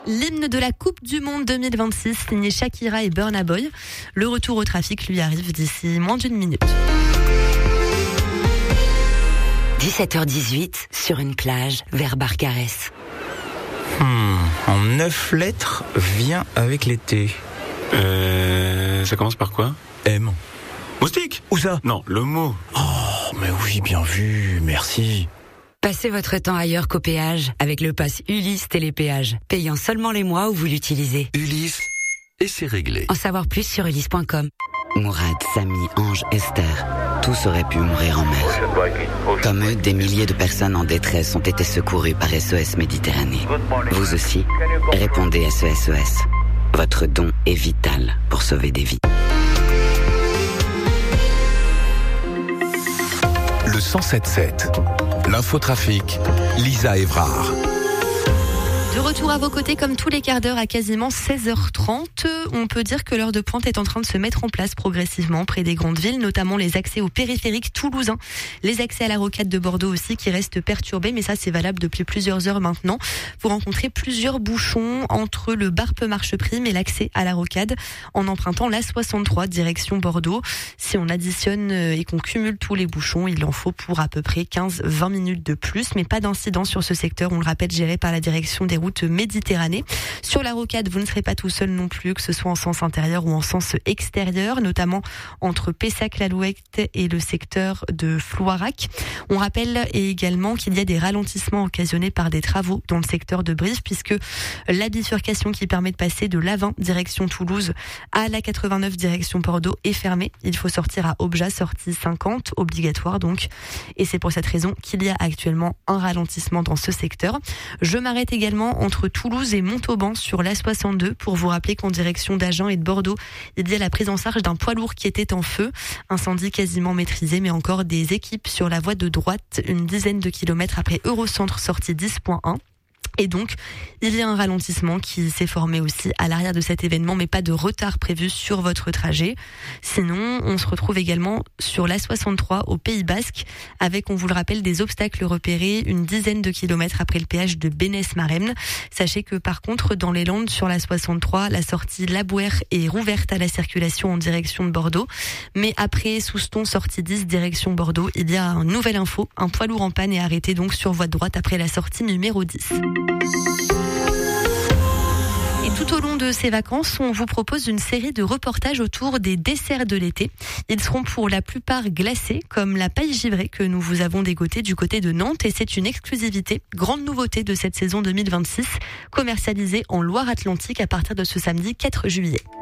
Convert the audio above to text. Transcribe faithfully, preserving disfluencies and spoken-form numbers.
L'hymne de la Coupe du Monde deux mille vingt-six, signé Shakira et Burna Boy. Le retour au trafic lui arrive d'ici moins d'une minute. dix-sept heures dix-huit, sur une plage, vers Barcarès. Hmm, en neuf lettres, vient avec l'été. Euh, ça commence par quoi? M. Moustique? Où ça? Non, le mot. Oh, mais oui, bien vu, merci. Passez votre temps ailleurs qu'au péage avec le pass Ulysse Télépéage, payant seulement les mois où vous l'utilisez. Ulysse, et c'est réglé. En savoir plus sur ulysse point com. Mourad, Samy, Ange, Esther, tous auraient pu mourir en mer. Comme eux, des milliers de personnes en détresse ont été secourues par S O S Méditerranée. Vous aussi, répondez à ce S O S. Votre don est vital pour sauver des vies. Le cent sept sept. L'infotrafic, Lisa Évrard. De retour à vos côtés comme tous les quarts d'heure à quasiment seize heures trente. On peut dire que l'heure de pointe est en train de se mettre en place progressivement près des grandes villes, notamment les accès au périphérique toulousain. Les accès à la rocade de Bordeaux aussi qui restent perturbés, mais ça c'est valable depuis plusieurs heures maintenant. Vous rencontrez plusieurs bouchons entre le Barpe-Marcheprime et l'accès à la rocade en empruntant l'A soixante-trois direction Bordeaux. Si on additionne et qu'on cumule tous les bouchons, il en faut pour à peu près quinze à vingt minutes de plus, mais pas d'incident sur ce secteur, on le rappelle, géré par la direction des route Méditerranée. Sur la rocade, vous ne serez pas tout seul non plus, que ce soit en sens intérieur ou en sens extérieur, notamment entre Pessac-l'Alouette et le secteur de Floirac. On rappelle également qu'il y a des ralentissements occasionnés par des travaux dans le secteur de Brive, puisque la bifurcation qui permet de passer de l'A vingt direction Toulouse à la quatre-vingt-neuf direction Bordeaux est fermée. Il faut sortir à Obja, sortie cinquante, obligatoire donc. Et c'est pour cette raison qu'il y a actuellement un ralentissement dans ce secteur. Je m'arrête également entre Toulouse et Montauban sur l'A soixante-deux pour vous rappeler qu'en direction d'Agen et de Bordeaux, il y a la prise en charge d'un poids lourd qui était en feu. Incendie quasiment maîtrisé, mais encore des équipes sur la voie de droite, une dizaine de kilomètres après Eurocentre sortie dix point un. Et donc, il y a un ralentissement qui s'est formé aussi à l'arrière de cet événement, mais pas de retard prévu sur votre trajet. Sinon, on se retrouve également sur l'A soixante-trois au Pays Basque, avec, on vous le rappelle, des obstacles repérés une dizaine de kilomètres après le péage de Bénès-Maremne. Sachez que par contre, dans les Landes, sur l'A soixante-trois, la sortie Labouère est rouverte à la circulation en direction de Bordeaux. Mais après Souston, sortie dix, direction Bordeaux, il y a une nouvelle info. Un poids lourd en panne est arrêté donc sur voie de droite après la sortie numéro dix. Et tout au long de ces vacances, on vous propose une série de reportages autour des desserts de l'été. Ils seront pour la plupart glacés, comme la paille givrée que nous vous avons dégoté du côté de Nantes. Et c'est une exclusivité, grande nouveauté de cette saison deux mille vingt-six, commercialisée en Loire-Atlantique à partir de ce samedi quatre juillet.